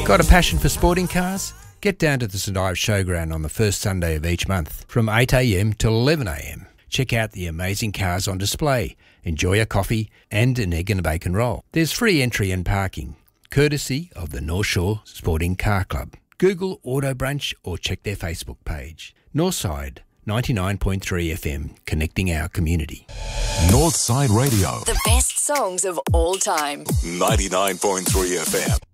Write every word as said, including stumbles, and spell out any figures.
Got a passion for sporting cars? Get down to the St Ives Showground on the first Sunday of each month from eight a m till eleven a m. Check out the amazing cars on display, enjoy a coffee and an egg and a bacon roll. There's free entry and parking, courtesy of the North Shore Sporting Car Club. Google Auto Brunch or check their Facebook page. Northside ninety-nine point three F M, connecting our community. Northside Radio. The best songs of all time. ninety-nine point three F M.